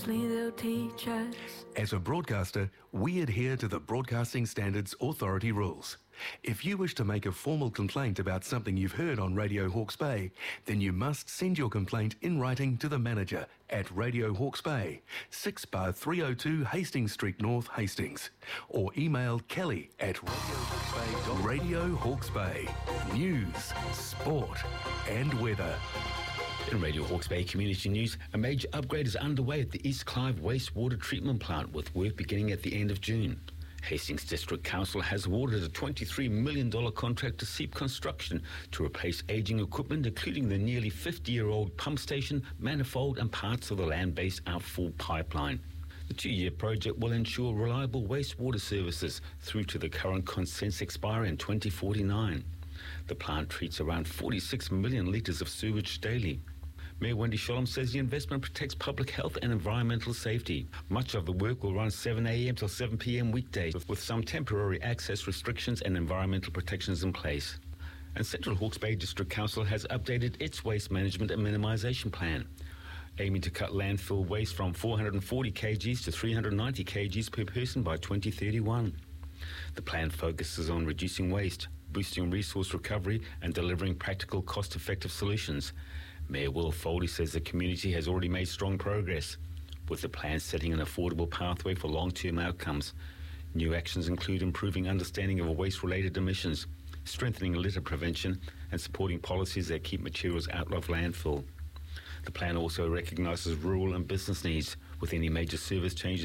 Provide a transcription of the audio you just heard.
They'll teach us. As a broadcaster, we adhere to the Broadcasting Standards Authority rules. If you wish to make a formal complaint about something you've heard on Radio Hawke's Bay, then you must send your complaint in writing to the manager at Radio Hawke's Bay, 6/302 Hastings Street North, Hastings, or email Kelly at radiohawkesbay.com. Radio Hawke's Bay. News, sport and weather. In Radio Hawke's Bay Community News, a major upgrade is underway at the East Clive Wastewater Treatment Plant, with work beginning at the end of June. Hastings District Council has awarded a $23 million contract to SEEP Construction to replace ageing equipment, including the nearly 50-year-old pump station, manifold and parts of the land-based outfall pipeline. The 2-year project will ensure reliable wastewater services through to the current consents expiry in 2049. The plant treats around 46 million litres of sewage daily. Mayor Wendy Sholem says the investment protects public health and environmental safety. Much of the work will run 7 a.m. till 7 p.m. weekdays, with some temporary access restrictions and environmental protections in place. And Central Hawke's Bay District Council has updated its waste management and minimisation plan, aiming to cut landfill waste from 440 kgs to 390 kgs per person by 2031. The plan focuses on reducing waste, boosting resource recovery and delivering practical, cost-effective solutions. Mayor Will Foley says the community has already made strong progress, with the plan setting an affordable pathway for long-term outcomes. New actions include improving understanding of waste-related emissions, strengthening litter prevention, and supporting policies that keep materials out of landfill. The plan also recognises rural and business needs, with any major service changes